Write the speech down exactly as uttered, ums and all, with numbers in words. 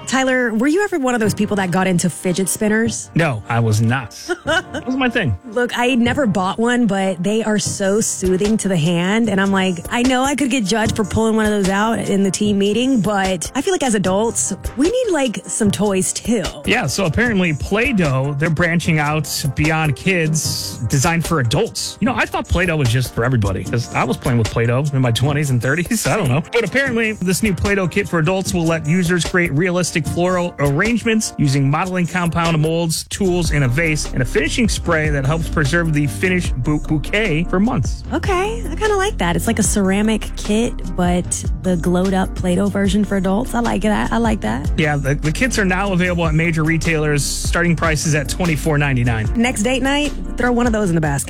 Tyler, were you ever one of those people that got into fidget spinners? No, I was not. That was my thing. Look, I never bought one, but they are so soothing to the hand. And I'm like, I know I could get judged for pulling one of those out in the team meeting, but I feel like as adults, we need like some toys too. Yeah, so apparently Play-Doh, they're branching out beyond kids, designed for adults. You know, I thought Play-Doh was just for everybody because I was playing with Play-Doh in my twenties and thirties. I don't know. But apparently, this new Play-Doh kit for adults will let users create realistic floral arrangements using modeling compound molds, tools, and a vase, and a finishing spray that helps preserve the finished bu- bouquet for months. Okay, I kind of like that. It's like a ceramic kit, but the glowed up Play-Doh version for adults. I like that. I like that. Yeah, the, the kits are now available at major retailers, starting prices at twenty-four ninety-nine. Next date night, throw one of those in the basket.